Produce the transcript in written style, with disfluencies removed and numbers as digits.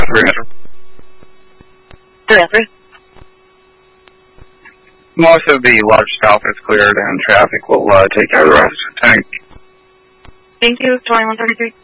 303. Most of the large south is cleared and traffic will take care of the rest. Thank you. Thank you, 2133.